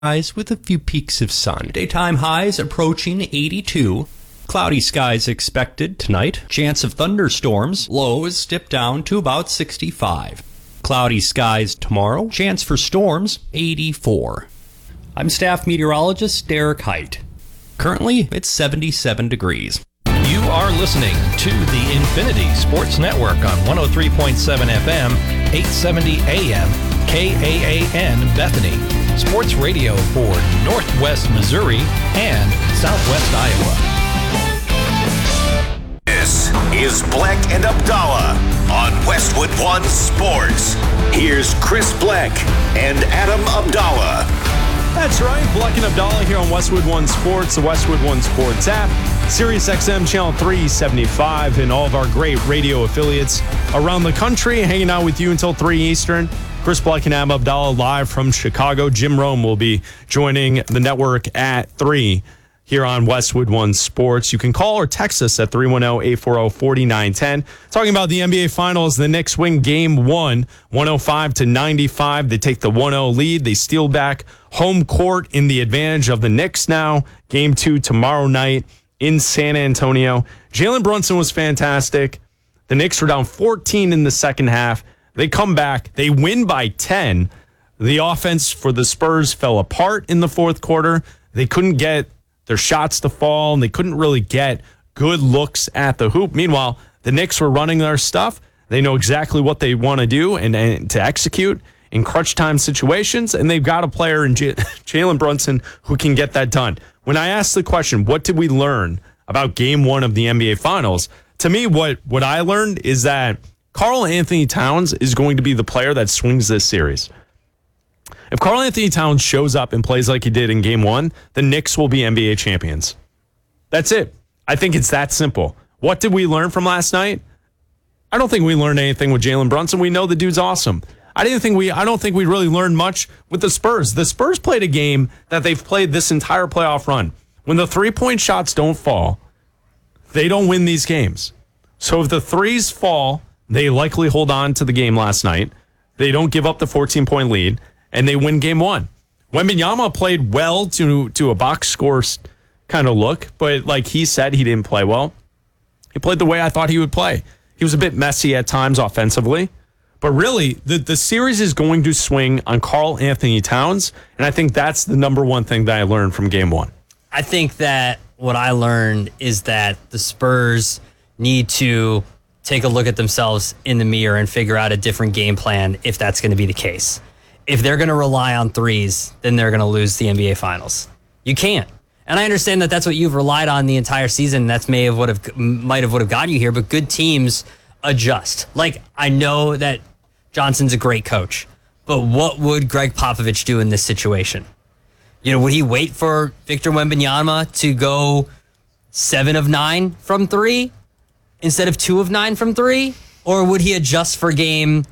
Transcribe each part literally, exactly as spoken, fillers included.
Skies with a few peaks of sun. Daytime highs approaching eighty-two. Cloudy skies expected tonight. Chance of thunderstorms. Lows dip down to about sixty-five. Cloudy skies tomorrow. Chance for storms, eighty-four. I'm staff meteorologist Derek Height. Currently, it's seventy-seven degrees. You are listening to the Infinity Sports Network on one oh three point seven F M, eight seventy A M, K A A N Bethany. Sports radio for Northwest Missouri and Southwest Iowa. This is Bleck and Abdallah on Westwood One Sports. Here's Chris Bleck and Adam Abdallah. That's right, Bleck and Abdallah here on Westwood One Sports, the Westwood One Sports app, Sirius X M Channel three seventy-five, and all of our great radio affiliates around the country, hanging out with you until three Eastern. Chris Bleck and Adam Abdallah live from Chicago. Jim Rome will be joining the network at three here on Westwood One Sports. You can call or text us at three one zero, eight four zero, four nine one zero. Talking about the N B A Finals, the Knicks win game one, one oh five to ninety-five. They take the one oh lead. They steal back home court in the advantage of the Knicks now. Game two tomorrow night in San Antonio. Jalen Brunson was fantastic. The Knicks were down fourteen in the second half. They come back. They win by ten. The offense for the Spurs fell apart in the fourth quarter. They couldn't get their shots to fall, and they couldn't really get good looks at the hoop. Meanwhile, the Knicks were running their stuff. They know exactly what they want to do and, and to execute in crunch time situations, and they've got a player in J- Jalen Brunson who can get that done. When I asked the question, what did we learn about game one of the N B A Finals? To me, what, what I learned is that Karl Anthony Towns is going to be the player that swings this series. If Karl Anthony Towns shows up and plays like he did in game one, the Knicks will be N B A champions. That's it. I think it's that simple. What did we learn from last night? I don't think we learned anything with Jalen Brunson. We know the dude's awesome. I didn't think we I don't think we really learned much with the Spurs. The Spurs played a game that they've played this entire playoff run. When the three-point shots don't fall, they don't win these games. So if the threes fall, they likely hold on to the game last night. They don't give up the fourteen-point lead, and they win game one. Wembanyama played well to, to a box score kind of look, but like he said, he didn't play well. He played the way I thought he would play. He was a bit messy at times offensively. But really, the, the series is going to swing on Karl Anthony Towns, and I think that's the number one thing that I learned from game one. I think that what I learned is that the Spurs need to take a look at themselves in the mirror and figure out a different game plan if that's going to be the case. If they're going to rely on threes, then they're going to lose the N B A Finals. You can't. And I understand that that's what you've relied on the entire season. That's may have would have might have would have gotten you here, but good teams adjust. Like, I know that Johnson's a great coach, but what would Greg Popovich do in this situation? You know, would he wait for Victor Wembanyama to go seven of nine from three instead of two of nine from three? Or would he adjust for game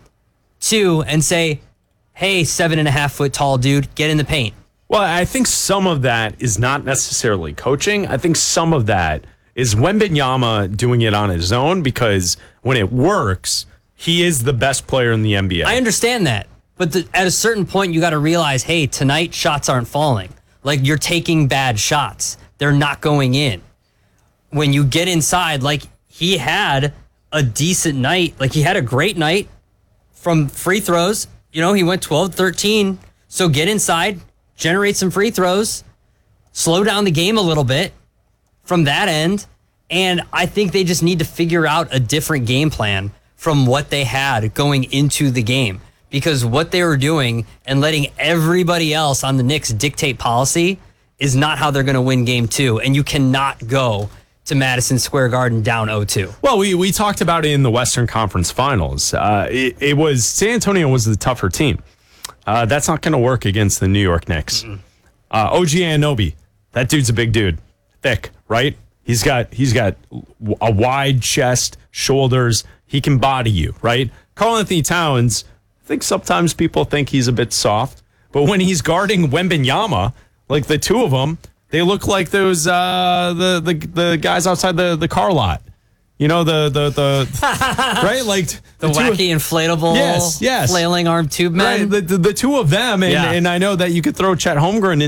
two and say, hey, seven and a half foot tall dude, get in the paint? Well, I think some of that is not necessarily coaching. I think some of that is Wembanyama doing it on his own, because when it works, he is the best player in the N B A. I understand that. But the, at a certain point, you got to realize, hey, tonight shots aren't falling. Like, you're taking bad shots. They're not going in. When you get inside, like, he had a decent night. Like, he had a great night from free throws. You know, he went twelve thirteen. So get inside, generate some free throws, slow down the game a little bit from that end. And I think they just need to figure out a different game plan from what they had going into the game. Because what they were doing and letting everybody else on the Knicks dictate policy is not how they're going to win game two. And you cannot go to Madison Square Garden down oh two. Well, we, we talked about it in the Western Conference Finals. Uh, it, it was San Antonio was the tougher team. Uh, that's not going to work against the New York Knicks. Mm-hmm. Uh, O G Anunoby, that dude's a big dude, thick, right? He's got he's got a wide chest, shoulders. He can body you, right? Karl Anthony Towns, I think sometimes people think he's a bit soft, but when he's guarding Wembanyama, like the two of them, they look like those uh, the the the guys outside the the car lot. You know, the, the, the, right? Like the, the wacky of, inflatable, yes, yes. flailing arm tube men. Right, the, the, the two of them. And, yeah. and I know that you could throw Chet Holmgren